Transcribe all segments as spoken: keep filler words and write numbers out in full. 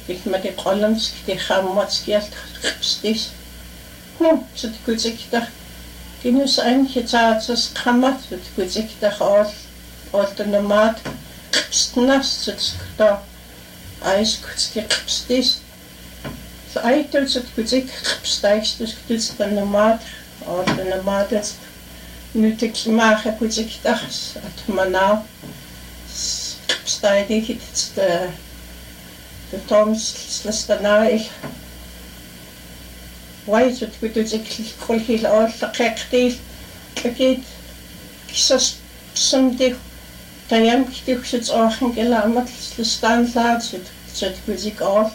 Kilmati qolamsk ti khammatskialt qipstis. No, sut kutikta. Kinus anhitaatas qammat sut kutikta all oltunamat qipstnas sut aiskutski qipstis. Så aitul sut kutik qipstaistus kutunamat oltunamat nutik maaga kutikta atmana qipstaidi hit de toms slastanail why sut kutik qulhil all qeqtil akid kisas sumdi tayam kituxut orchen gelamat slastanlaat sut sut kutik all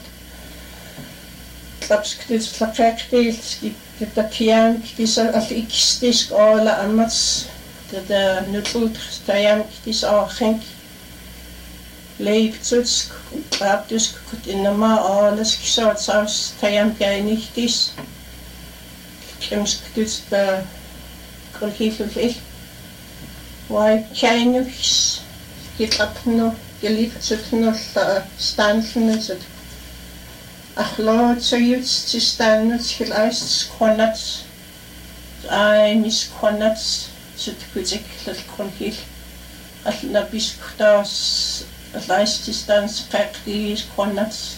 klaps kutik qeqtil skit de kiam kisa al ikistis all amats de nutlut tayam kitis orchen leiptutsk abdusk kut inma alles kisat saus tayam gainichtis kemsk tuts da kolhifel why chainux kitapno geliptsutno stanfno sut achlo tsuyuts tsistanus hilaist konats ai mis konats sut kuzik lal kolhif alna bisktas Leististans qeqtis konats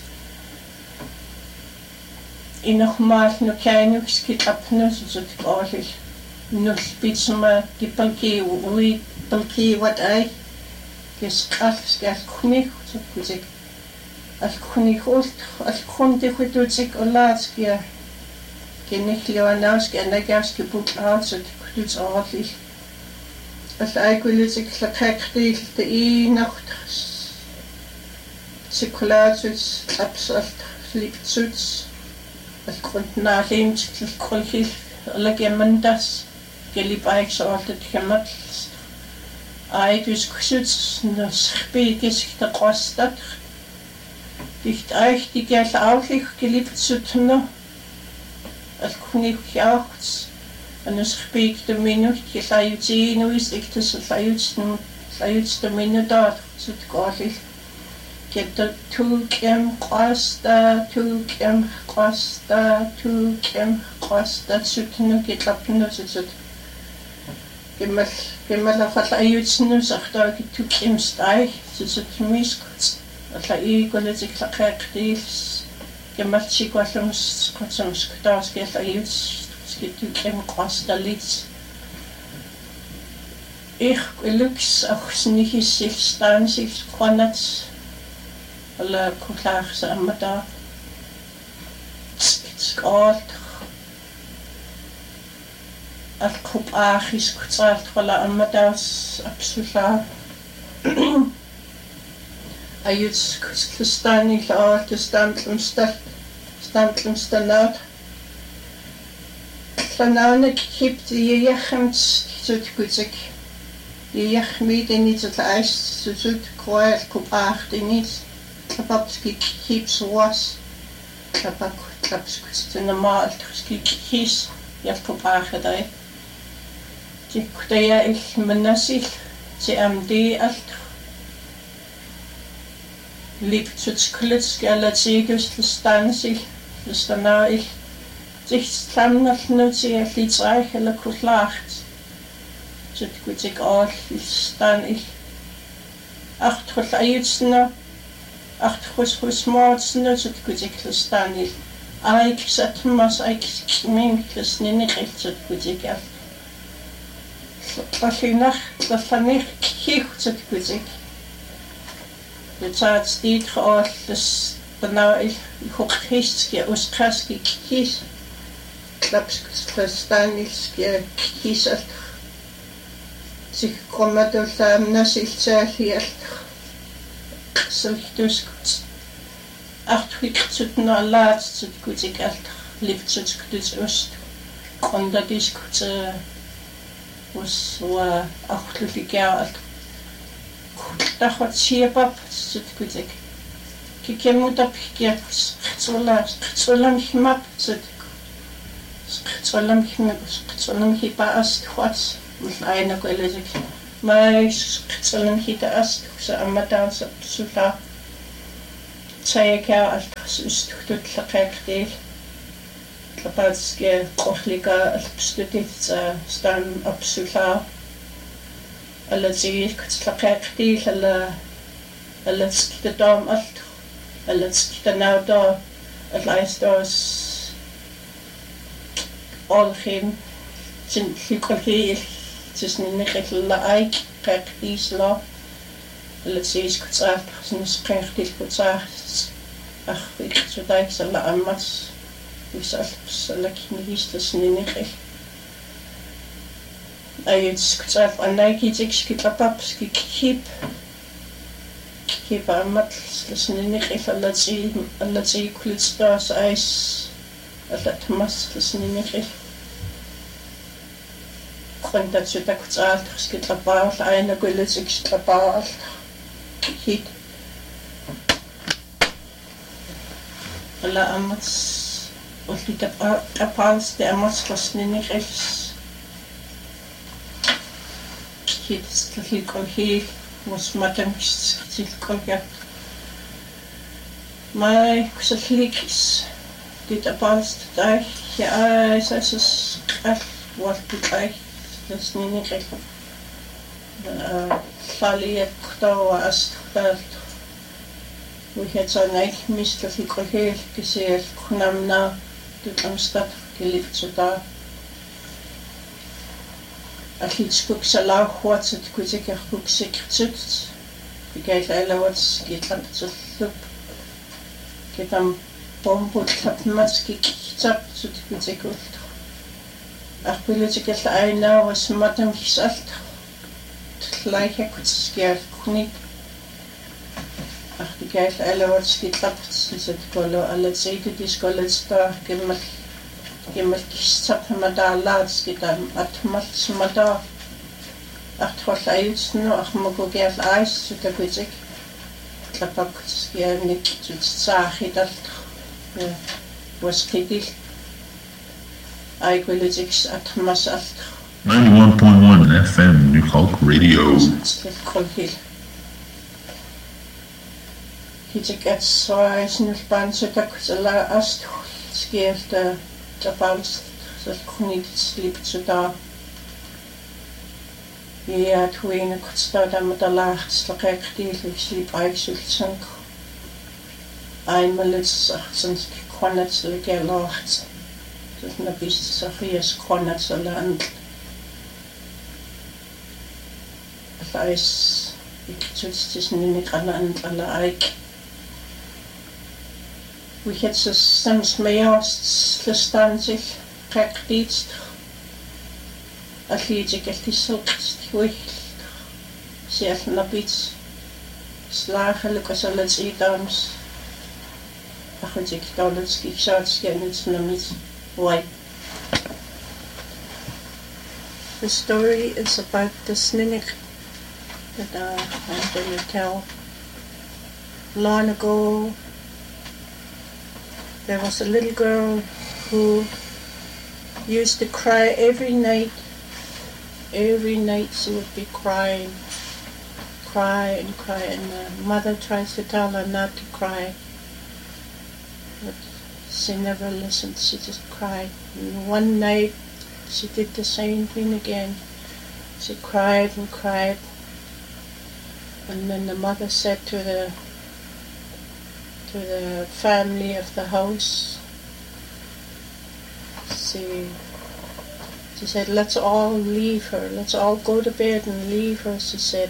inogmaal no kainux kitapnus sut qolil nul bitsma kipalki ui palki wat ai kes qal skal khumik sut kuzik al khunihult al khunti khutuzik olatski kenihliwanaus kenagaski puklat sut kututs orli al aikulizik qeqtil te i nacht Sikulatus absalt lipsuts al grundnalim til kolhil alagemandas gelibaik så alt det kemat ai dus kusuts no spikes der kostat dicht euch die gel auflich gelipsutno al kunik jachts an es spik de minut gelayutino is iktes layutno layutno minutat sut kolhil Get tukem qasta tukem qasta tukem qasta sutnu gitlapnu sut gemal gemal afal ayutsnu saqta ki tukem stai sut miskut ala i koletik laqaqtis gemal chikwalums qotsums ktas gel ayuts skit tukem qasta lits ich lux achsnihis silstansis qanats Alla kuklaar sa amata skalt al kup achis kutsalt wala amatas absoluta ayuts kustani la te stantlum stal stantlum stanat Planane kipt je jachmt sut kutsik je jachmid in iets het ijs sut kroel kup ach denis Kapapski keeps was Kapak klapskus in the mall ski his Jakobage dai Die kudaya ich menasil Ti am di alt Lip tuts klits gala tsigus stansil stana ich sich stamnal nutsi lits reich eller kuslacht Zit kutik all stan ich Acht khul ayutsna Acht khus khus maatsna sut kutik stanil Aik satmas aik minkles nini sut kutik af Lafinach lafanich kich sut kutik De taat stiet geoord dus benauw ik hoek gistje oskaski kis klapskustanilske kisat zich komen door samna zich hier Sultus acht wik zut na laat zut kutik alt lift zut kutis ost onda dis kut was wa acht liker alt daar gaat siepap zut kutik kikemut op kiek zola zolam himap zut zolam himap zolam hipa ast khwats mit einer kolezik mai zolam hita ast sa amata sa suta tayakaa altas ustutlaqiaqtiil tlapaatskia qorlika alpstutitsa staan apsulaa аллатигиилкут тлақиақтиил алла аллатскитаам алт аллатскитанаутаа аллаистос олхин син хиколхиил тисниннеқиллла айк қеқтиисла аллатигиискутаал синс қеқтилкутаа арфиксутаиксалла аммас висалпсаллакинигистаснинеқил айцкутаал аннайкитикскитлапапски кип кипамат ласнинеқил аллати аллатигикулитстаас айс аллатмас ласнинеқил қонтатсутакутаал скитлапаал айнакулитикстлапаал хит алла аммас уллитапа апаалс те аммас ласнинеқил Hilkolhi was matamkis hilkolja. Mai kusallikis dit apalst dag ja isas al waltu dag das nini gek. Fali ktawa astfalt. We had so nice mister hilkolhi gesehen kunamna dit amstad gelieft so da. Аллитскук салаахуатсат кутикерпук секртут пикаилаалаватс китлартсуллуп китам помпутлапмаски китсартсут кутикулт арпилутикалла айнаавас матам хисалт тлайхакутскиал куник артикаилаалаватс китлартсут коло аллатсейку дисколлатстаа кеммал Gemmel kistapmadaalaats kitam atmalsmada artwallaiutsnu armukugial ais sutakutik tlapakutskianik tutsaahidalt waskidil aikulitiks atmasalt ninety-one point one F M New Hulk Radio kolhil Hitik atsuaisnulpan sutakutala astu skielta Tapals salkunits liptsuta ja tuina kutstauda madalachts laqeqtiil slip aiksultsank aimalits achsans kwanats legelachs tusna bis safias kwanats land alais iktsutsis niniqanan ala aik We had some smayast lestanzig qeqtiitst alliitikaltisserqst huill siallnapits slaaxalukasalatiitaams aqutik taulatskiksaatskianitsnamit wai. The story is about the Sninnik that uh, I'm going to tell. Long ago there was a little girl who used to cry every night. Every night she would be crying, cry and cry, and the mother tries to tell her not to cry, but she never listened. She just cried. And one night she did the same thing again. She cried and cried, and then the mother said to the to the family of the house, she, she said, let's all leave her, let's all go to bed and leave her, she said.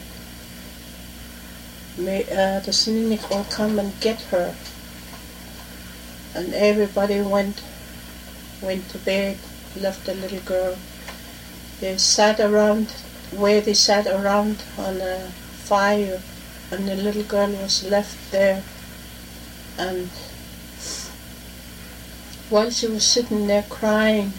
May, uh, the Sninnik will come and get her. And everybody went, went to bed, left the little girl. They sat around, where they sat around on a fire, and the little girl was left there. And while she was sitting there crying,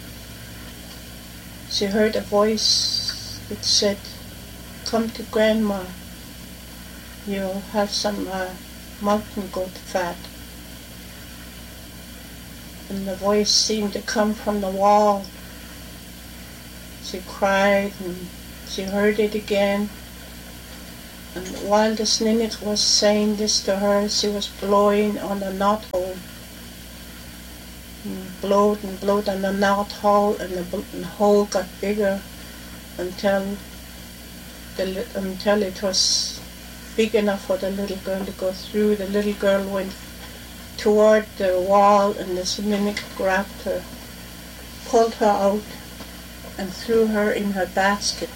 she heard a voice that said, come to Grandma, you'll have some uh, mountain goat fat. And the voice seemed to come from the wall. She cried and she heard it again. And while the Snuneyx was saying this to her, she was blowing on the knot hole. And blowed and blowed on the knot hole, and the, the hole got bigger until the, until it was big enough for the little girl to go through. The little girl went toward the wall, and the Snuneyx grabbed her, pulled her out, and threw her in her basket.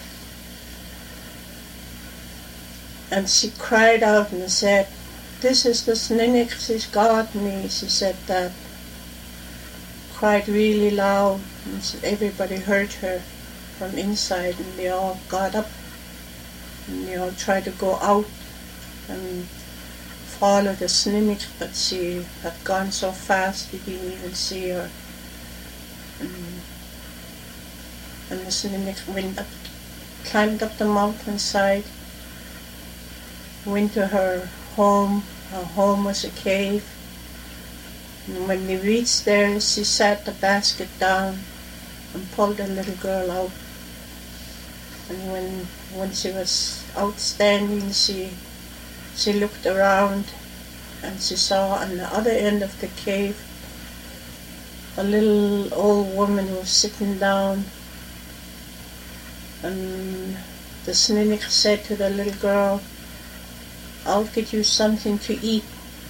And she cried out and said, "This is the Snuneyx, she's got me." She said that, cried really loud, and so everybody heard her from inside, and they all got up, and they all tried to go out and follow the Snuneyx, but she had gone so fast they didn't even see her. And, and the Snuneyx went up, climbed up the mountainside, went to her home. Her home was a cave. And when they reached there, she sat the basket down and pulled the little girl out. And when when she was outstanding, she she looked around, and she saw on the other end of the cave a little old woman was sitting down. And the Snuneyx said to the little girl, "I'll get you something to eat."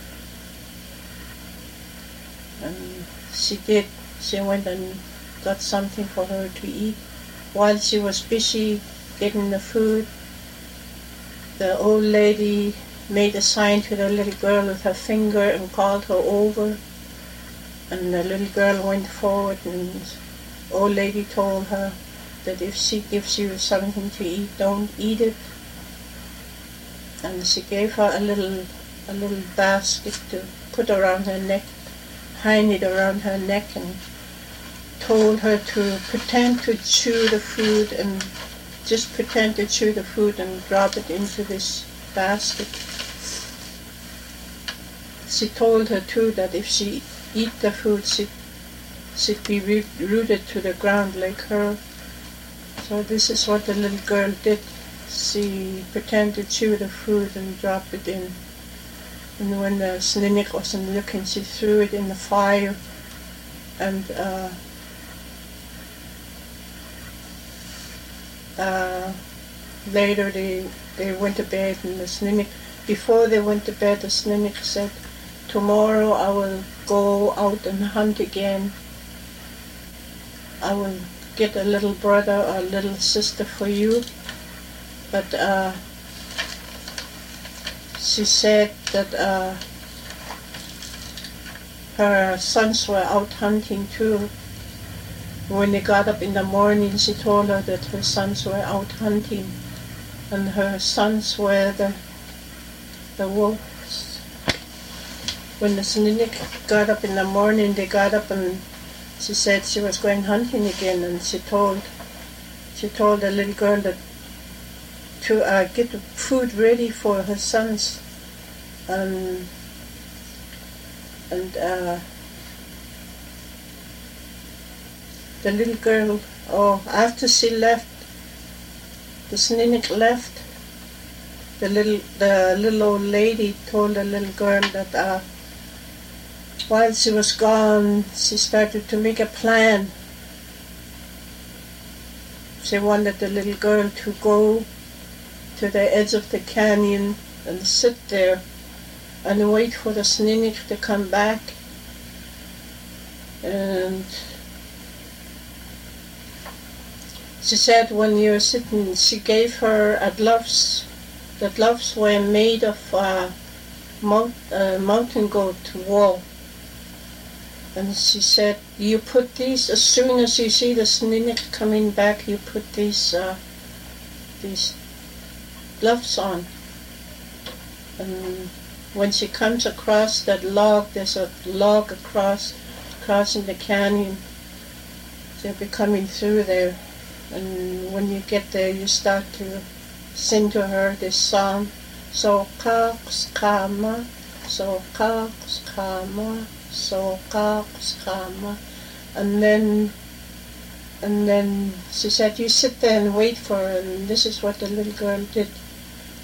And she did. She went and got something for her to eat. While she was busy getting the food, the old lady made a sign to the little girl with her finger and called her over. And the little girl went forward, and the old lady told her that if she gives you something to eat, don't eat it. And she gave her a little a little basket to put around her neck, hang it around her neck, and told her to pretend to chew the food, and just pretend to chew the food and drop it into this basket. She told her too that if she eat the food, she, she'd be rooted to the ground like her. So this is what the little girl did. She pretended to chew the food and dropped it in. And when the Snuneyx wasn't looking, she threw it in the fire. And uh, uh, later they they went to bed, and the Snuneyx, before they went to bed, the Snuneyx said, "Tomorrow I will go out and hunt again. I will get a little brother or a little sister for you." But uh, she said that uh, her sons were out hunting too. When they got up in the morning, she told her that her sons were out hunting, and her sons were the the wolves. When the Snuneyx got up in the morning, they got up, and she said she was going hunting again, and she told she told the little girl that to uh, get the food ready for her sons. Um, and uh, the little girl, oh, after she left, the Snuneyx left, the little the little old lady told the little girl that uh, while she was gone, she started to make a plan. She wanted the little girl to go to the edge of the canyon and sit there and wait for the Snuneyx to come back. And she said when you're sitting, she gave her a gloves. The gloves were made of uh, mount, uh, mountain goat wool. And she said, you put these, as soon as you see the Snuneyx coming back, you put these uh, these gloves on. And when she comes across that log, there's a log across, crossing the canyon. They'll be coming through there. And when you get there, you start to sing to her this song. So kaks kama, so kaks kama, so kaks kama. And then, and then she said, you sit there and wait for her. And this is what the little girl did.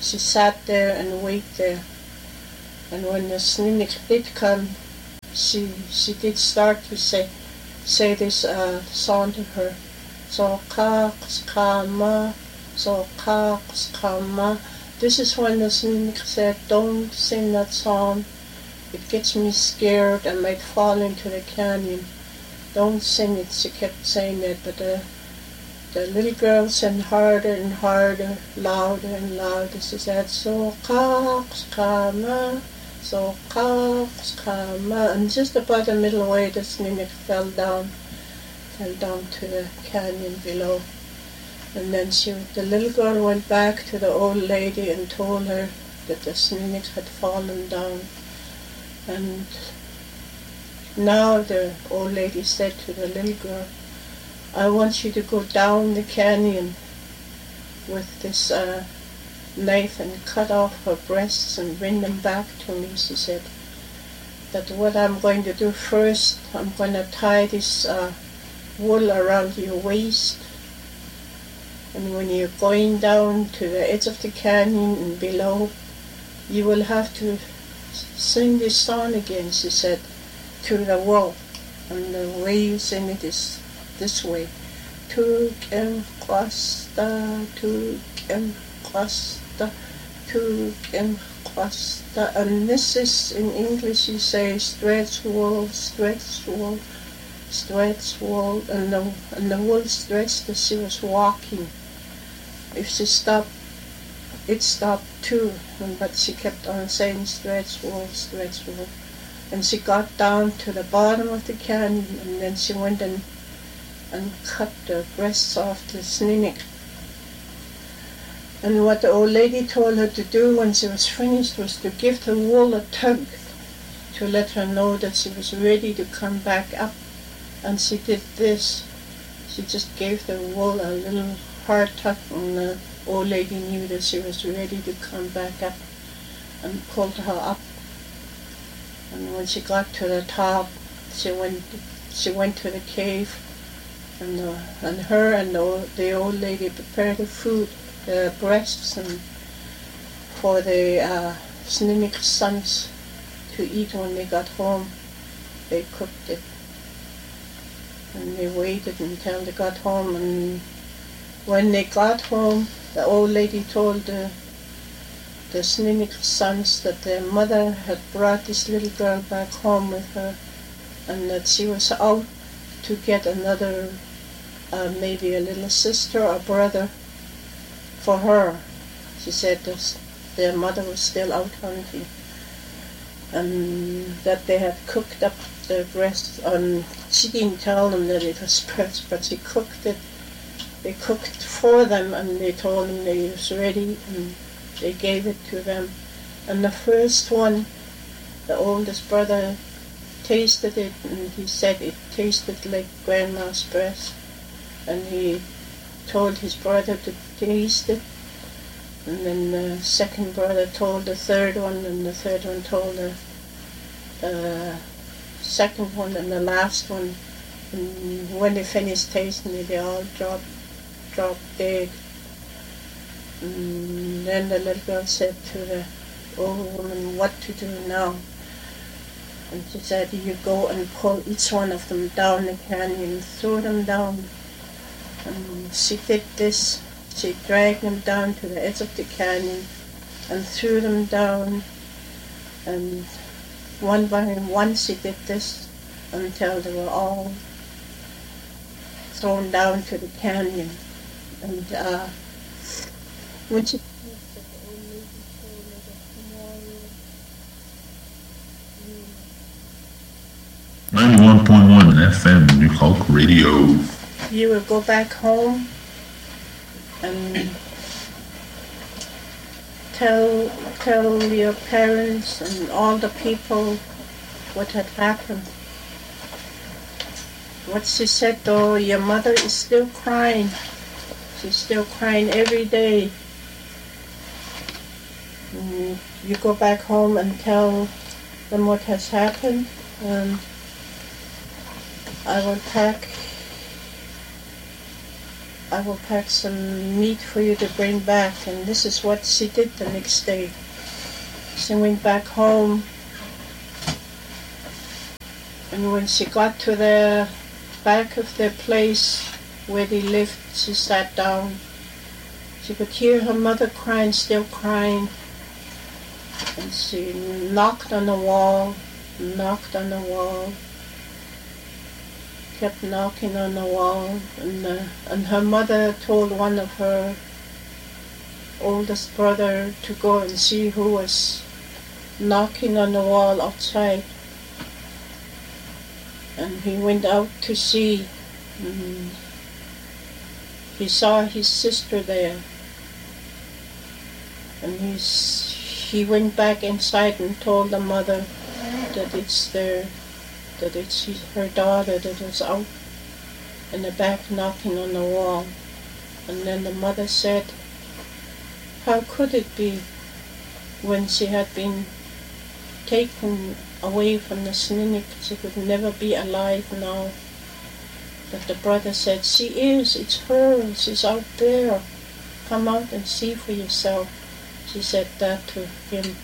she sat there and waited there. And when the Snunnik did come, she she did start to say say this uh, song to her. So kaks kama, so kaks kama. This is when the Snunnik said, "Don't sing that song. It gets me scared. I might fall into the canyon. Don't sing it." She kept saying that, but the the little girl sang harder and harder, louder and louder. She said, "So kaks kama." So kaks kama, and just about the middle way, the Snunnik fell down, fell down to the canyon below. And then she, the little girl went back to the old lady and told her that the Snunnik had fallen down. And now the old lady said to the little girl, "I want you to go down the canyon with this uh, knife and cut off her breasts and bring them back to me," she said. "That what I'm going to do first, I'm going to tie this uh, wool around your waist, and when you're going down to the edge of the canyon and below, you will have to sing this song again," she said, "to the wool. And the way you sing it is this way. Tuk em kwasta, tuk em kwasta, tuk em kwasta." And this is, in English you say, stretch wool, stretch wool, stretch wool. And the, and the wool stretched as she was walking. If she stopped, it stopped too, but she kept on saying stretch wool, stretch wool. And she got down to the bottom of the canyon, and then she went and, and cut the breasts off the Snunnik. And what the old lady told her to do when she was finished was to give the wool a tug to let her know that she was ready to come back up. And she did this. She just gave the wool a little hard tug, and the old lady knew that she was ready to come back up, and pulled her up. And when she got to the top, she went she went to the cave, and uh, and her and the old, the old lady prepared the food, the breasts, and for the uh, Snunnik sons to eat when they got home. They cooked it, and they waited until they got home. And when they got home, the old lady told the the Snunnik sons that their mother had brought this little girl back home with her, and that she was out to get another, uh, maybe a little sister or brother for her. She said that their mother was still out hunting, and that they had cooked up the breast. And she didn't tell them that it was breast, but she cooked it. They cooked for them, and they told them they was ready, and they gave it to them. And the first one, the oldest brother, tasted it, and he said it tasted like grandma's breast. And he told his brother to taste it. And then the second brother told the third one, and the third one told the, the second one, and the last one. And when they finished tasting it, they all dropped, dropped dead. And then the little girl said to the old woman, "What to do now?" And she said, "You go and pull each one of them down the canyon, throw them down." And she did this. She dragged them down to the edge of the canyon and threw them down. And one by one she did this until they were all thrown down to the canyon. And uh, when she finished, the old lady told her that tomorrow ninety-one point one F M New Hulk Radio. you will go back home and tell tell your parents and all the people what had happened. What she said though, your mother is still crying. She's still crying every day. And you go back home and tell them what has happened, and I will pack I will pack some meat for you to bring back. And this is what she did the next day. She went back home, and when she got to the back of their place where they lived, she sat down. She could hear her mother crying, still crying, and she knocked on the wall, knocked on the wall, kept knocking on the wall, and, uh, and her mother told one of her oldest brother to go and see who was knocking on the wall outside. And he went out to see. And he saw his sister there. And he's, he went back inside and told the mother that it's their, that it's his, her daughter that was out in the back knocking on the wall. And then the mother said, how could it be when she had been taken away from the Snuneymuxw, she could never be alive now? But the brother said, she is, it's her, she's out there. Come out and see for yourself. She said that to him.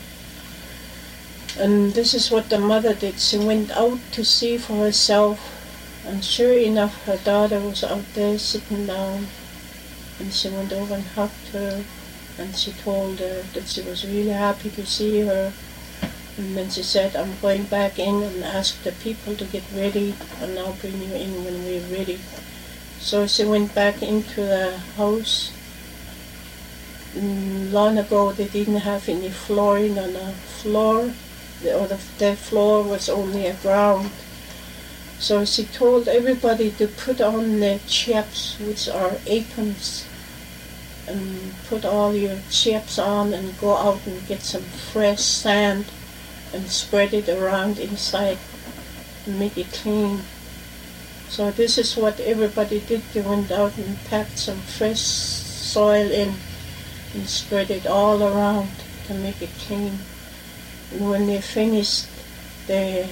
And this is what the mother did. She went out to see for herself, and sure enough, her daughter was out there sitting down. And she went over and hugged her, and she told her that she was really happy to see her. And then she said, I'm going back in and ask the people to get ready, and I'll bring you in when we're ready. So she went back into the house. Mm, long ago they didn't have any flooring on the floor, the, or the, the floor was only a ground. So she told everybody to put on their chaps, which are aprons, and put all your chaps on and go out and get some fresh sand and spread it around inside and make it clean. So this is what everybody did. They went out and packed some fresh soil in and spread it all around to make it clean. And when they finished, they,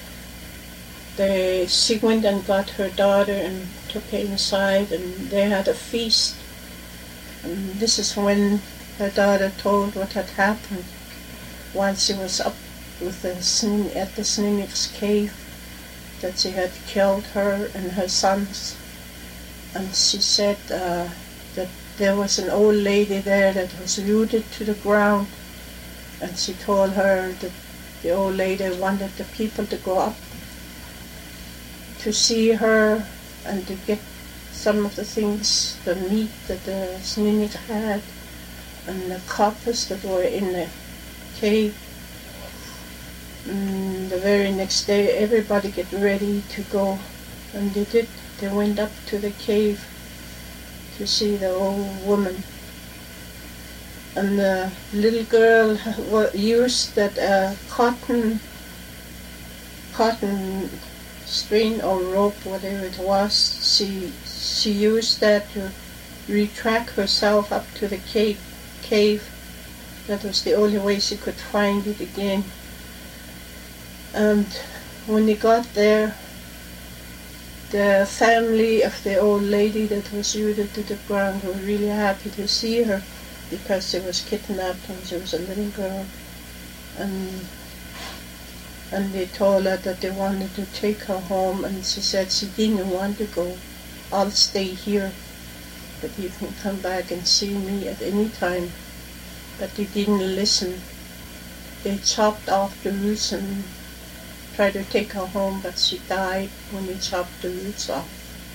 they, she went and got her daughter and took her inside, and they had a feast. And this is when her daughter told what had happened while she was up with the Snun, at the Snuneymuxw cave, that she had killed her and her sons. And she said uh, that there was an old lady there that was rooted to the ground, and she told her that the old lady wanted the people to go up to see her and to get some of the things, the meat that the Snuneymuxw had and the coppers that were in the cave. And the very next day everybody get ready to go, and they did. They went up to the cave to see the old woman. And the little girl used that uh, cotton, cotton string or rope, whatever it was. She she used that to retract herself up to the cave. Cave. That was the only way she could find it again. And when they got there, the family of the old lady that was rooted to the ground were really happy to see her, because she was kidnapped and she was a little girl. And and they told her that they wanted to take her home, and she said she didn't want to go. I'll stay here, but you can come back and see me at any time. But they didn't listen. They chopped off the roots and tried to take her home, but she died when they chopped the roots off.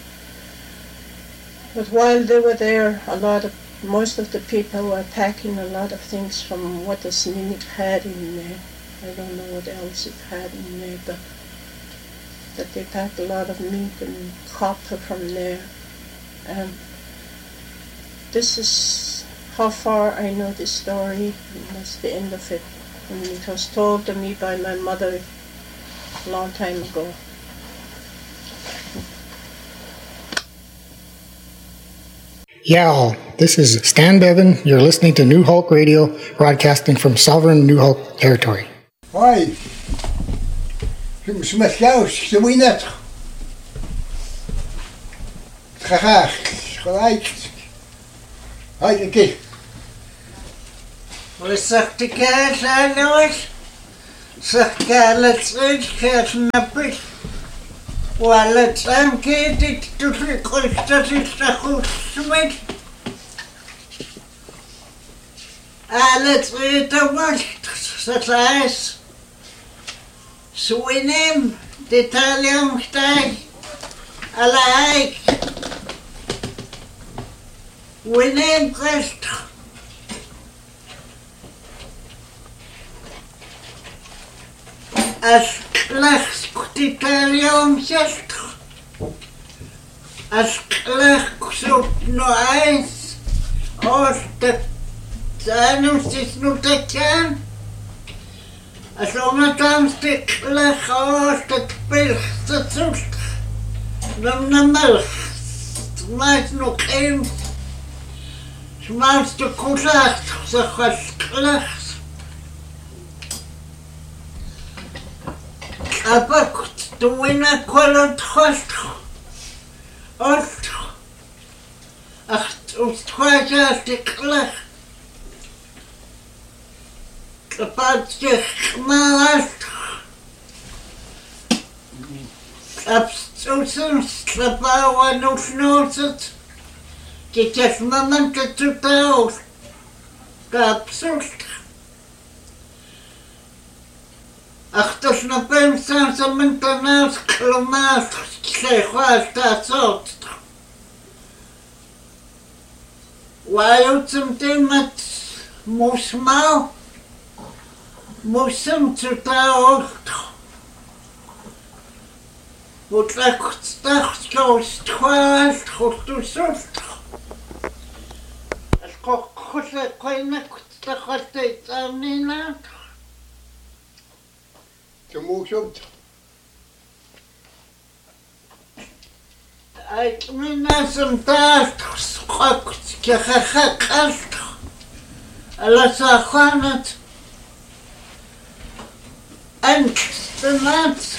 But while they were there, a lot of, most of the people were packing a lot of things from what the Snuneymuxw had in there. I don't know what else it had in there, but that they packed a lot of meat and copper from there. And this is how far I know this story, and that's the end of it. And it was told to me by my mother a long time ago. Yeah, this is Stan Bevan. You're listening to New Hulk Radio, broadcasting from Sovereign New Hulk territory. Hi. Smash jou, ze moet je net. Graag. gelijk. Hoi, kijk. Wat zegt de kaas aan, jongens? Zegt kaas uit, kaas nappig. Wat het aankeert, ik doe het goed, dat is de goed smit. Alles uit de wacht, dat is. Swinem, de Italiaanstijg. Alle eik. Winem Christ. Als slechts Italiaanstijg. Als slechts op nog eens. Als de Zanus is nog te gaan. Als ondertaan stuk leg als het pilste zoet. Dan de melk. Smaakt nog één. Smaakt de koelacht. Zeg wat slechts. Abakt de winnaar kwalend gast. Ost. Acht ons twaja stuk leg. Kapatje gemaakt. Abstoßen, slapauwa nog nooit. Dit is momenten te taal. Abstoot. Achter na pensa sa mentanas klomas. Zeg wat dat soort. Waar zum thema musmau. Musum te taal. Wat lijkt dat zoals twaas goed te zoet. Als kok goed kan ik dat altijd aan niet laten. Zo moest het. Ik ben als een taart geschokt, gekgekast. Alles aan het. En de laatste.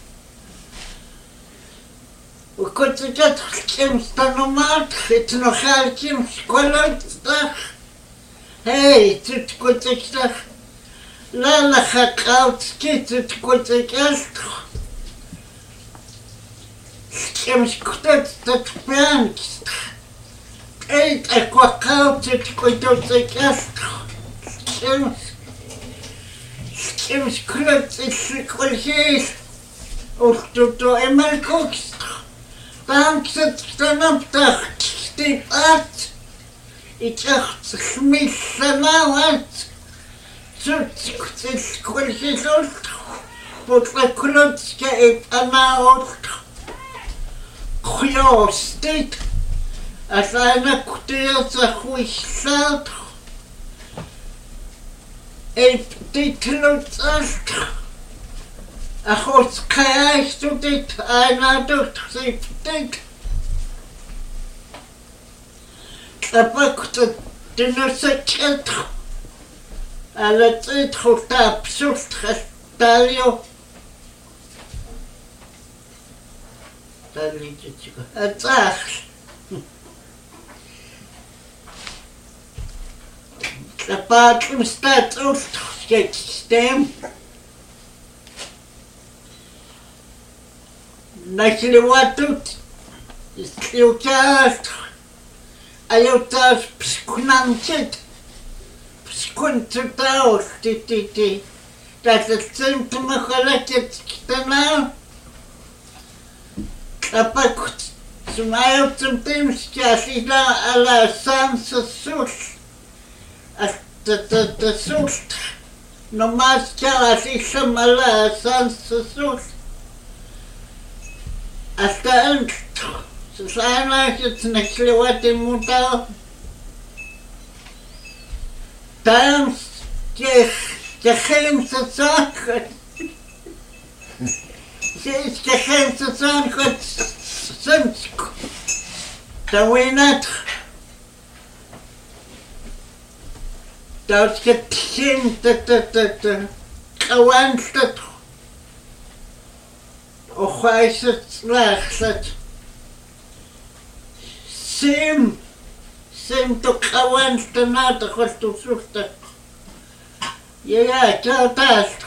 We kunnen dat gekemst normaal, het nog gekemst kwalutdag. Hé, het komt ik dag. Lala gekoud, skit het komt ik echt. Gekemst kwalutdag, dat beankt. Eet ik wat koud, het komt ik echt. Gekemst. Gekemst kwalutdag, ik wil geen. Of du du immer guckst. Dann sitzt dann am Tag, steht ab. Ich dachte, schmissen mal so, ich konnte so. Wo der Klutschke ist an der Ort. Ja, steht. Als einer Kutter sich ruhig sagt. Ich die Klutschke. Ach, was krijgt u dit? Einer durchsieht dit. Kapakt het dünne kent. Alle tijd goed absurd gestalio. Dat liedje. Het zag. Kapakt hem staat uitgesysteem. Нашли вот тут, если у тебя, а я у тебя пскунамчит, пскунцутаус, ты-ты-ты, даже центр махалатец китана, а пак знаю центр сейчас, и да, ала сам сосуш, а это сосуш, но маска, а еще мала, сам сосуш. Hasta el sana se nakliwati muta tam que que hem se sank se que hem se sank sank da winat dat que tim te te te te kawanstat o chwaith het lechlet sim sim to kawan stanata khostu surta ya ya tasto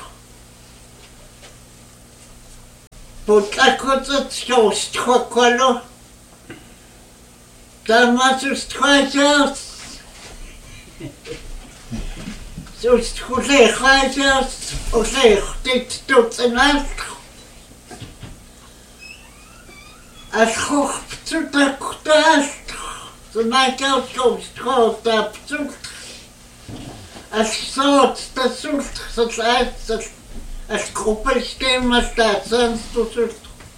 Potlakotsat shost khokwalo Damasust khajas Sust khule khajas Ole khtit tutsenat As khokh tsutaktas Tsunakaut shost khotap tsut As sot tasult sot As koppelstämma statsen stod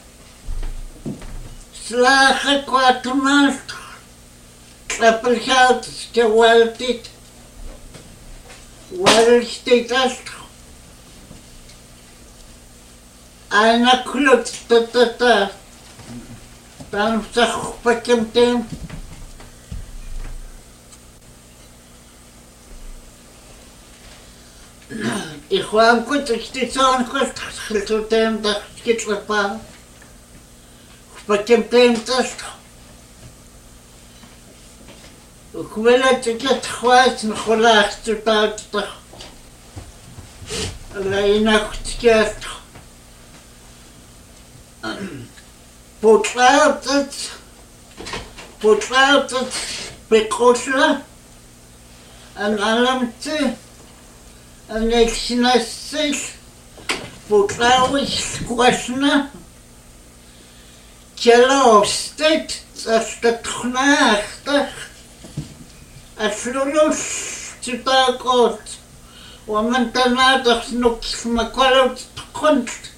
Slagen kwartmast Klappelgeld skewaltit Walstetast Ana klut tatata Dan zag pakem tem Ik kwam goed, ik zit zo aan goed, ik zit hem dat ik het pa. Ik heb hem test. Ik wil het ik het kwijt en gelaagd te buiten. Alleen nacht kerst. Potlaat het. Potlaat het. Bekosla. En alamte. En ik snasses, potrouwens kwasna, tjeloostet, als dat knaagtig, als lulus, tjutakot, want daarna toch nog smakwalot konst.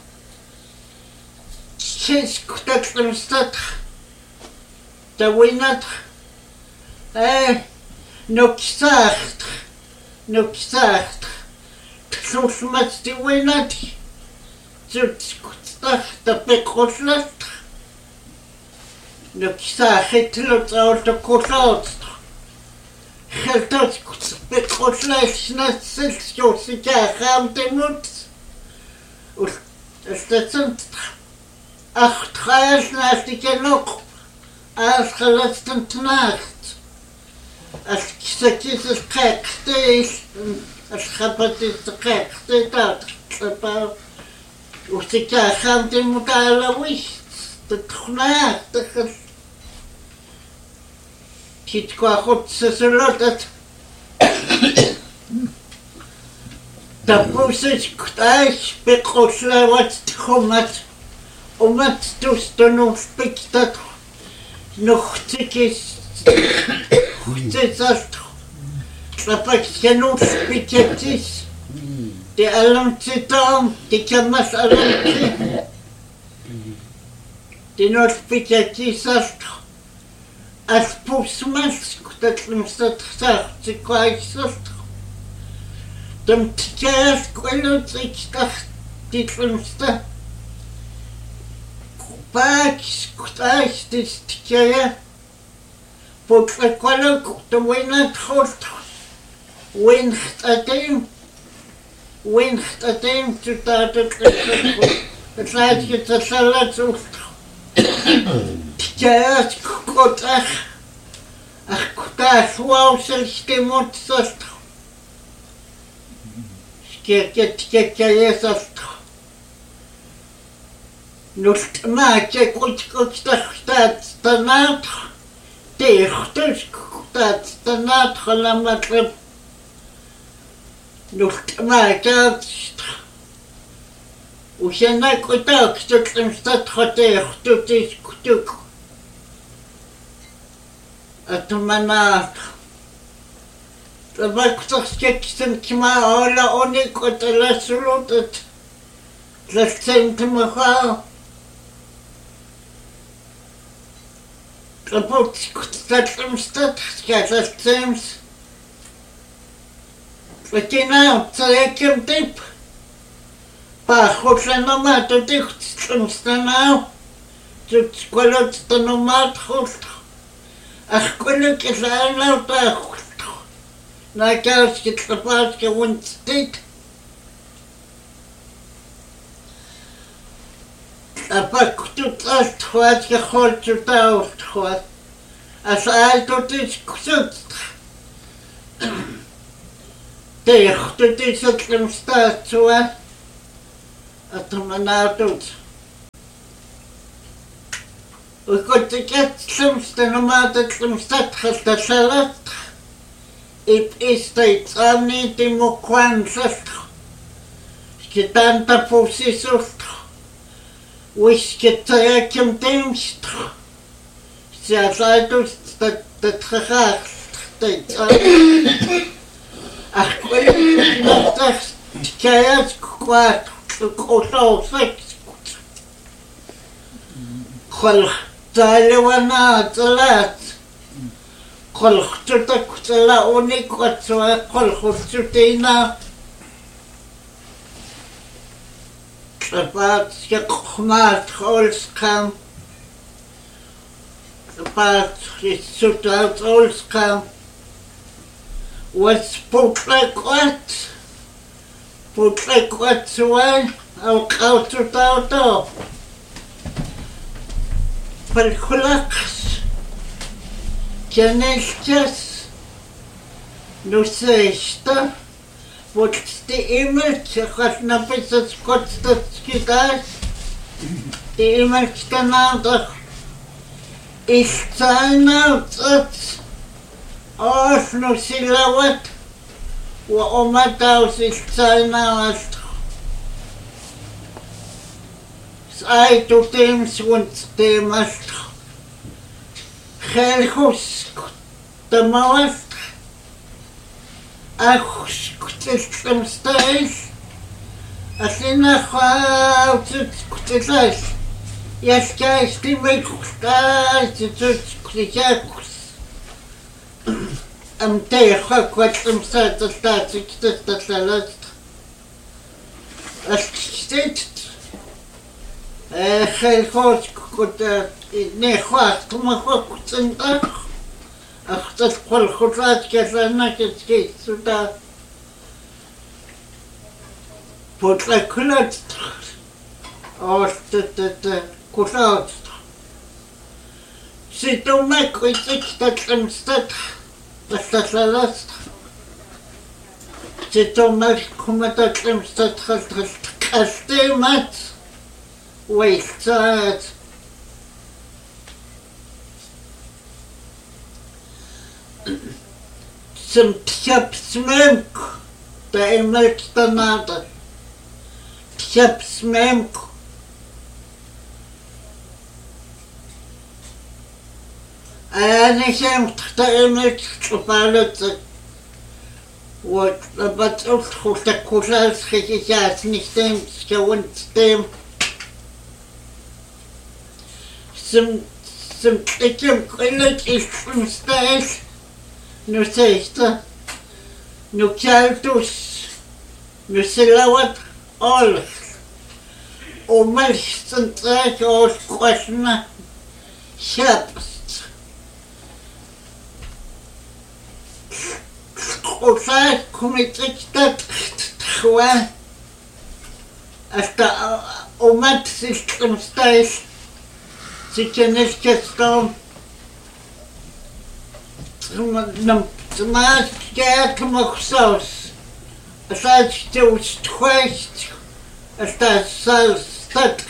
Zes dat er staat, de winat, eh, nog zacht. Nog zacht. Soms met die winat. Zoals kutstag de pekoslat. Nog zacht het lot uit de kotlaat. Geld uit pekoslat net zelfs zoals ik gaan te moet. Is dat een acht jaar naast ik nog als gelasten nacht. Als ik zeg is het gekste is, als het is het gekste dat ik Als ik ga te moet alle wist, dat knaagt, dat is. Ziet qua goed ze zullen dat. Dat moest ik thuis bekoslen wat het komt. Om het toestaan of ik dat nog te is. Goed als dat ik genoeg spitjes de alarmte dan de kamas alarmte de nog spitjes als als postmas dat dat zegt ze kwijt dan tjers kwelt ik dacht dit filmste Pak skutais dit tjers Potlakwalok, de winat goed. Winst atem. Winst atem, zodat het het laatje te salat zoekt. Ja, het kot ach. Ach, kutaas, wauw, zelfs de mond zast. Skek het, skek je zast. Nust maak je goed, goed, staat, staat, Teachtus dat de naad gelamatrim. Nog maar dat. Hoe je nou contact dat in stad getecht dat is goed. Het manaat. Dat was toch seksen kma alle onik wat de les loopt. Dat zijn te me gaan. Kapot skutstadam stad, skatas tems. Vakina, tsayakem tip. Pa khotla nomat dicht stamstanau. Zut skolot stanomat khot. Ach kolok izalna ta khot. Na kaski tsapaske wuntstit. Apak tut ast khwat ke khot tut ast khwat. асаалтутискусут теихтутисатлэмстаатсуа атманаатут укоттикатслэмстанамаататлэмстатхалталлалат ип истайцаани тимуккуансалт скитантапуссисулт уискеттаякким тимст сиасаатус таттахаах тайцаани ахкуи нотас тикаят кват косоусак خلق تالوانا تلات خلق تتك تلاوني كوتسوا خلق تتينا تبات يقمات خولس كام تبات يسوتات خولس كام وسبوتلك وات بوتلك وات سوان أو قوتو تاوتو بالخلاقس كنشتس نسيشتا وتستي إيملت خشنا بيسس كوتستس كداس تي إيملت كنادخ إشتاينا وتس أوش نسيلاوت وأمتاوس إشتاينا وست سايتو تيمس ونت تيمست خيلخوس تموست أخوش كتلتمستايس أسينا خاوتت كتلايس يسكايس تيمي كتايس تتوت كتاكوس أم تيخا كتلمستايس تتاتي كتلتلاست أسكتت خيلخوش كنت نخواست مخوك تنتخ أخذت كل خطات كسرنا كتكيس سودا بطلع كلات أوشتت كلات سيتو ما كويتك تتلمستت تتلالست سيتو ما كما تتلمستت خلت كاستيمات ويستات سمتشاب سمامك دائما تناضل تشاب سمامك أنا شامت دائما تشوفالتك وبتقول خوتك كوشاس خيشاس نشتم سكونت تيم سم سم تكم كلك إسمستاش نسيستا نكالتوس نسلاوات أول ومالش تنتاك أول قوشنا شابست قوشاك كوميتك تتخوان أستا ومات سيستمستاش سيكنش كستوم نم تماس كاك مخصوص أساس توش تخوشت أساس سالس تتخت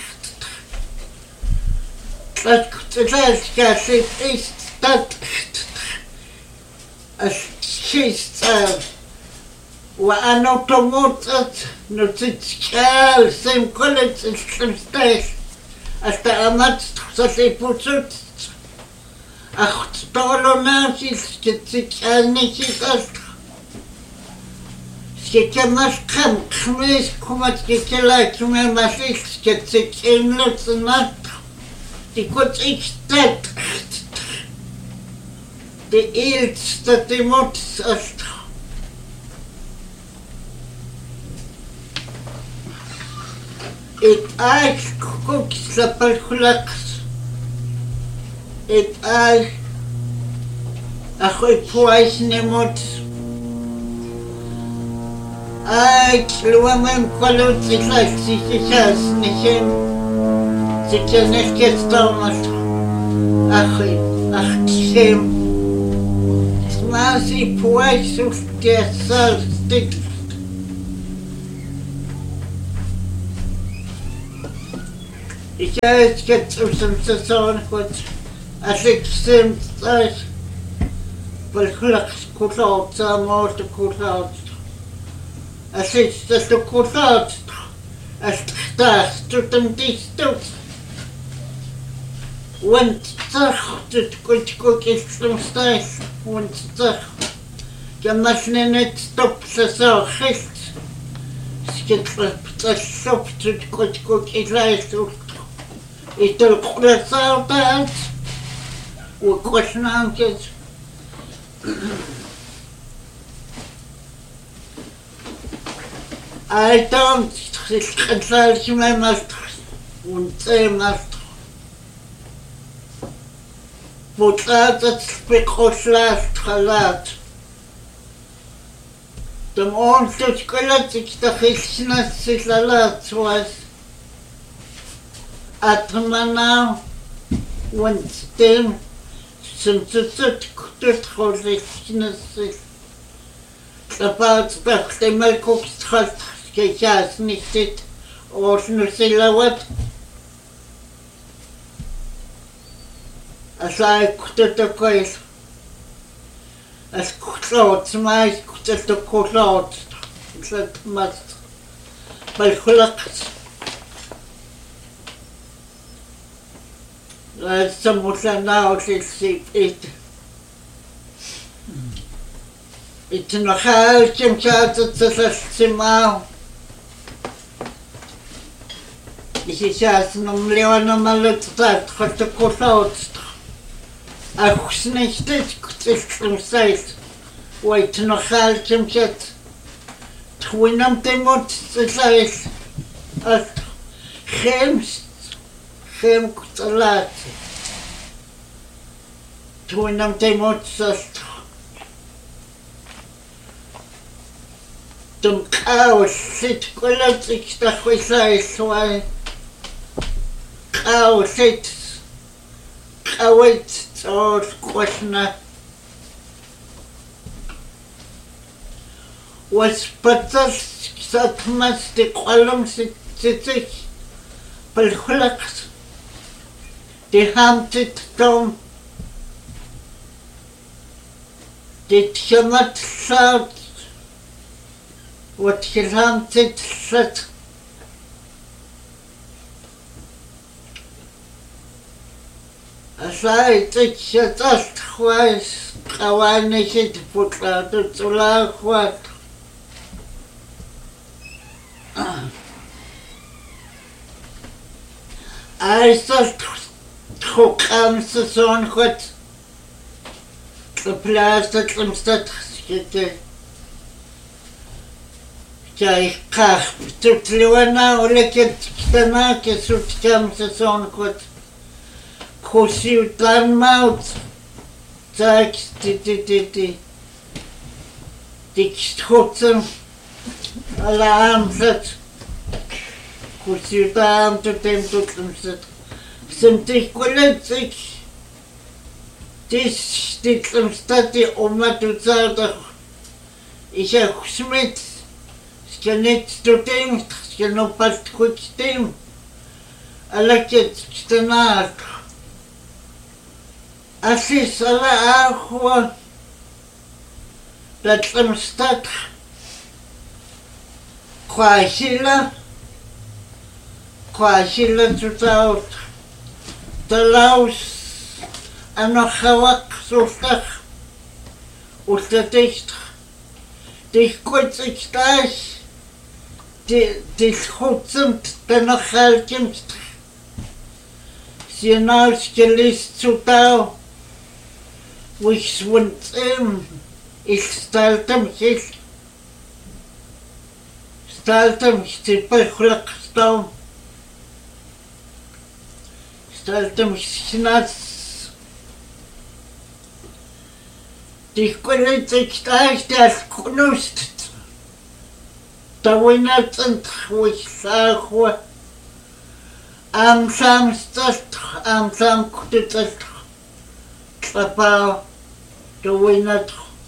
تتخت أساس كاسيت إيست تتخت أسكيست وأنا تموتت نتتكال سيم كلت السمستاش أستا أمات تخصصي بوتوت أخت طولو ناسي سكتسكالني سيكاست سكتماس خم خميس كما تكتلا كما ماسيس سكتسكين لسنات تكوت إكتات تي إلت ستتموت أستا إت آيش كوكس لبالخلاقس إت آيش أخوي بوايش نموت آيش لوامن كولو تلاش سيكيشاس نشين سيكيشاس كستومس أخوي Achtim. Smasi puaisul tiessalstik. Ich weiß jetzt aus dem Saison gut. Als ich sind, als weil glaks kulaut samoort kulaut. Als ich das kulaut. Als das tut dem distus. Und zach tut gut gut ist zum Stich und zach. Ja machne net stop so ist. Es geht das stop tut gut gut ist leicht. Ich tue kulaut das. Und kurz nachgeht. I don't consult my master und say master. Wohltat das Bekoschlast Chalat. Dem Onstütz gelat sich der Hilfsnast sich Salat was. Atmana und dem sind zu tut tut sich. About the Melcook's trust, Kayas knitted, or Nusilla what? As I could the coil. As clouds, my could the clouds, that must. By Hulaks. Like someone now, it's it. It's in a house, Jim Charter, the Simao. This is just no Leona Mallet that got the court out. I was nicht from sight. Wait in a house, Jim Chat. Twin up the mot, the size. As Hems, Hem could a lot. Twin up the mot, Dem Chaos sit gwelet ich da chwysau swai. Chaos sit chawet o'r gwasna. Was batas sat mas de kwalum sit sitig. Bel chwlaks. De hamtit dom. De tjamat saut. Wat geramd zit. Als hij het zit als het geweest, gewoon niet zit voor het te laag wordt. Hij is dat gekomen zo'n goed. Geplaatst dat hem staat geschikt. Jij krijgt tot Leona, lekker te maken, zo kan ze zo'n goed. Kosie dan mout. Zeg, die, die, die, die. Die schotten. Alle aanzet. Kosie dan tot hem tot hem zet. Zijn die kwaliteit. Dit, dit hem staat die oma tot zaterdag. Ik heb gesmet. Je niet zo denkt, je nog pas goed stem. Als je het stenaat. Als je alle aangehoord. Dat hem staat. Qua zilla. Qua zilla tot oud. De laus. En nog gewak zo slag. Of dat dicht. Die kort ik thuis. Die, die schotzend dan nog geldjemst. Sie naus gelist zu tau. Wo ich zwund im. Ich stalte mich. Stalte mich die Bechleckstau. Stalte mich nass. Die Qualität ich das knust. Da winnet und wo ich sage, am Samstag, am Samstag, Papa, the winner.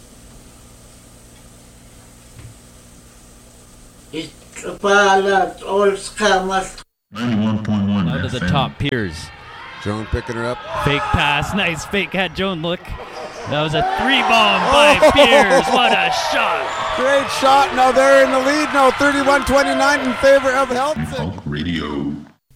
It's about all scammers. ninety-one point one Out to the F M. top, Piers. Joan picking her up. Fake pass, nice fake. Had Joan look. That was a three bomb by Piers. What a shot! Great shot. Now they're in the lead now, thirty-one twenty-nine in favor of New Helton. Hulk Radio.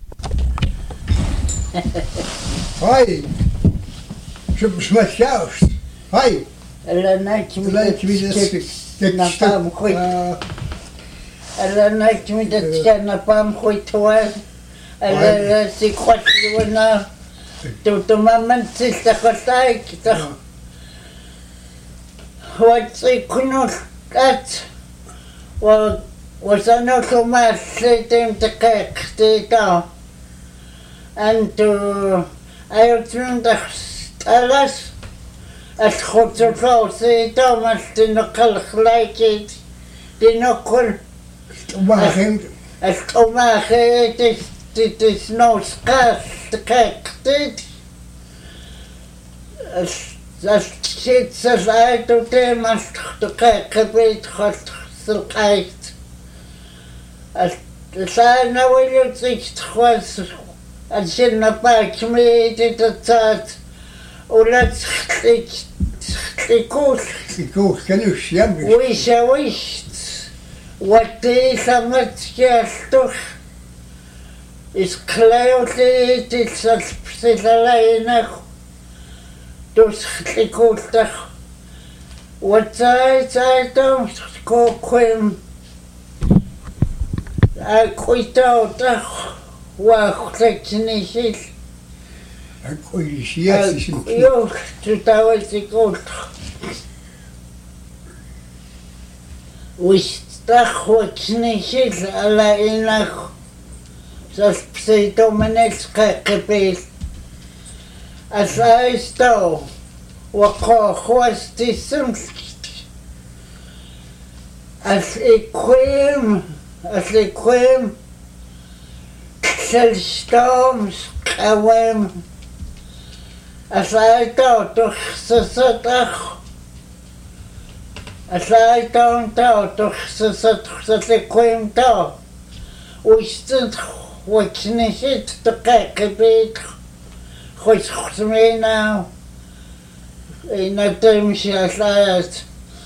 Hi. Some smash house. Hi. Alla night me Like me that just stick na pam khoi. Uh, Alla night me that stick na pam khoi toal. Alla si khwat wana. Tu tu maman si ta khotai kita. What si kuno at. Wa was ano kuma sitem te kek te ta. And to I turned the alas. Het goed zo zo, zie Thomas, die nog al gelijk is, die nog kon, maar geen. het kon maken, het is, het is nou schaars te kijken, dit. Als zit ze uit op hem, als te kijken weet, God zo kijkt. Als zij nou wil je zich was, als je naar buiten mee, dit het zat. Ola ik ik koos Ik koos kennis, ja. wish I wished what they samet toch is clouded it's a special dus ik koos toch what I I don't go kwam I quit out toch wacht ik niet. Ik gooi die siestes in. Jo, tu tawel si kot. Wist tak wat niet ala inach. Zas pseito menetska kepes. As I sto. Wako khwasti sumskit. As ik kwam, as ik kwam. Zelstoms kwam. As I thought toch ze toch As I don't thought toch ze ze ze kwam toch Wist het wat niet het te kijken beet Goed goed mee nou In het temsje als uit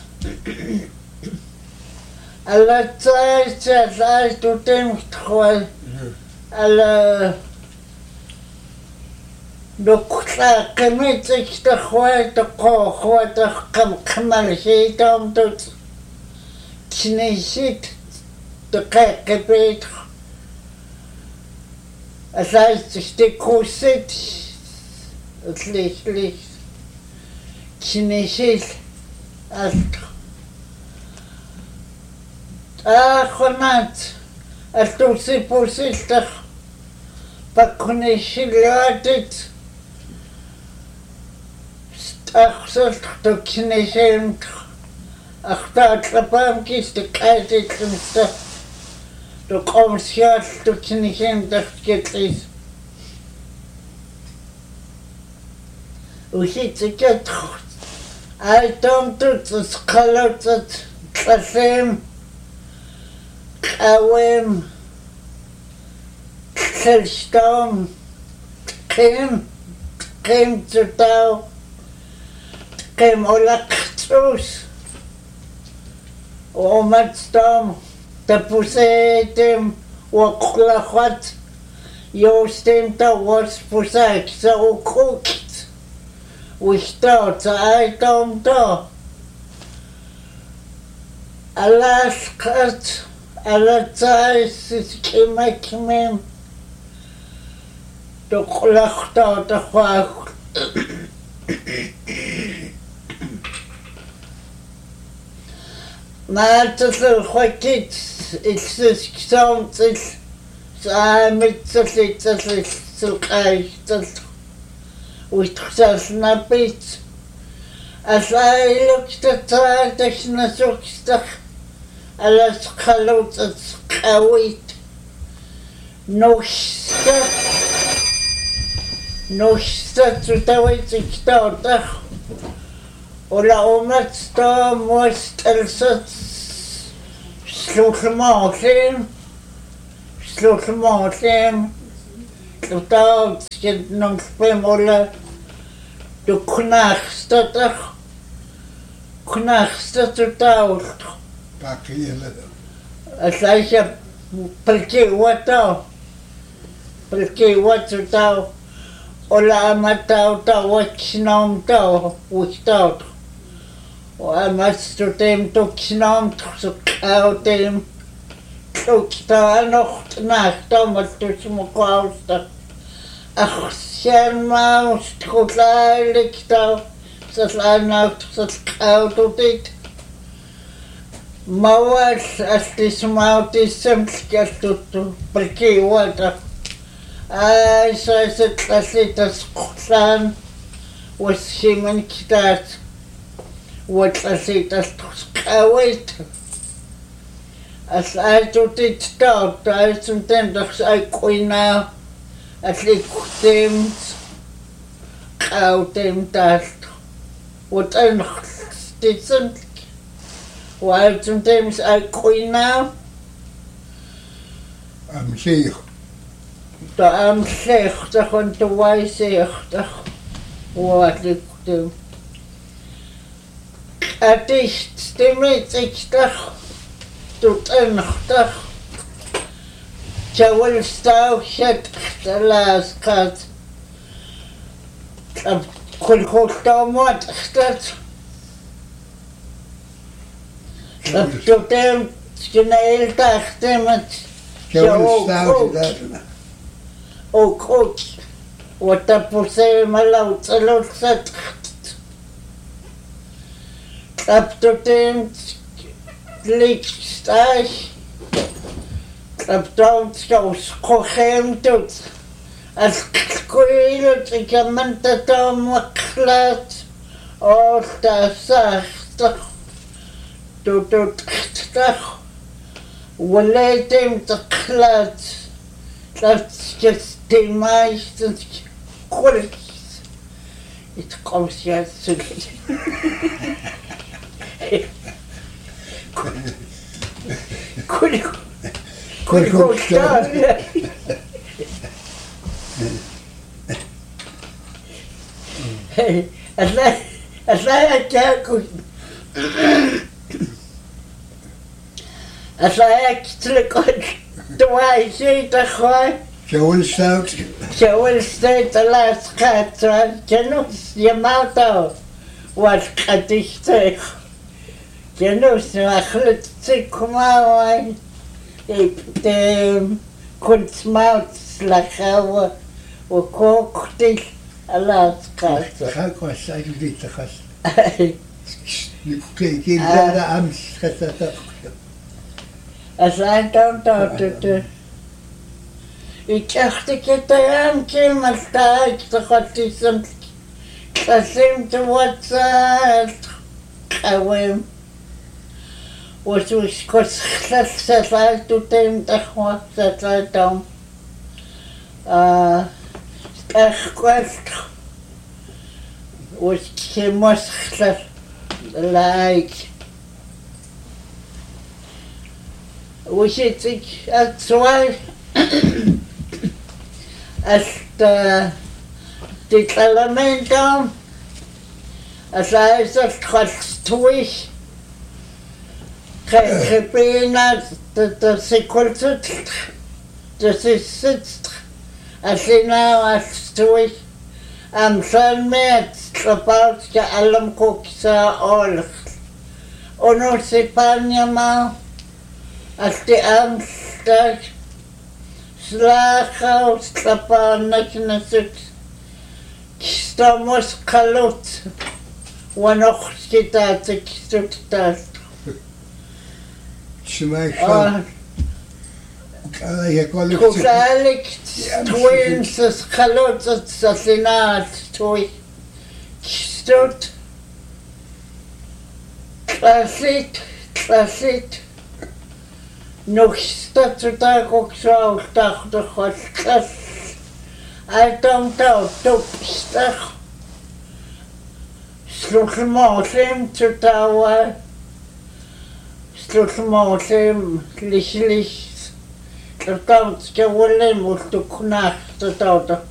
Alle tijd als uit doet hem gewoon Alle Dokter kemit ik de gooi de ko gooi de kam kamal he dom tot knesit de kijk beet als hij zich de koset het licht licht knesit als ah khonat als tu se posistig paknesit Ach, zo toch niet hem. Ach, dat lapam kies de kijk ik hem sta. De komstjaar toch niet hem dat het is. Hoe zit ik het goed? Hij dan doet het kalot het klasem. Kawem. Zelfstom. Kim. Kim te touw. Kim olaktus. Omat stom. De pusetem. Waklachot. Joostem te was pusek. Zo koekt. Wistod. Hij dan to. Alaskat. Alatzais is kimakimem. De klachta de gwag. Maar het is een goedheid. Het is gezond. Het is samen. Het is het is zo krijg. Het is hoe het snap het. Als hij lukt het daar, dat is een zoekster. Alles gelooft het kawit. Nog stap. Nusta tutawitsiktautaq Ola omatsta muistelset slutlmaalim slutlmaalim Tutaut skidnungspim ola du knachstataq knachsta tutaut Pakkiele. Aslaisha palkiwata palkiwata tau Ola amatau tawachnom tau witaut O amastutem tuksnom tuksukautem tukta anocht nachta matusmukausta Achsen maus tuklaiktau Saslanaut saskaututit Mawal astis mautis semskastuttu palkiwata Ai, so is it as Klan was human that what as it as wait. As I do it stop, I sometimes I queen now at least them out them that what I didn't while sometimes I queen now. I'm seeing. Da am slechtach en te wijzechtach. Wat ik doe. Het is stemmetzichtach. Doet enchtach. Tjawel stouw zetcht de laaskat. Ab kulkultouw matchtach. Ab totem skeneeltach temet. Tjawel stouw zetcht. O coach, what a pose malau salot sat. Up to them, lick stash. Up down so scochem tooth. As squeal to Jamanta Tom Maclat, or the Sach. To do stach. Will let them to clat. That's just the meistens qualities. It comes here to Could could go start. Hey, as I as I can't as I actually could do I see the high? Tjawel stout. Tjawel stout the last cat, right? Janus, Yamato was Kadishtek. Janus, Achlet Sikumawai. The Kunstmouth Slachawa or Kokti Alaska. Ga ik was eigenlijk niet te gast. Ik geef daar de Amsterdam. As I don't know to Ik dacht ik het aan maar sta ik toch wat is een kasim te wat het gewoon was dus kort gezet uit toen hem toch wat dat uit dan ah echt kwast was geen mas gezet like was het ik het zwaar as the dit element dan as I just got twist gebena de de sequence de sitzt as now as twist am son met about the alam koksa all ono se panyama as the amstag Slachau, Slapanak, Nasuk, Stamos Kalot, one of Skitat, Stuktat. Smijt je kan Kukalik, twins, Kalot, Sassinat, Toy, Stut, Klassit, Klassit. Nog staat er daar ook zo, dacht ik, wat klas. I don't know, dupstach. Slukmosim to tower. Slukmosim, lichlich. The don't go in with the knack, the daughter.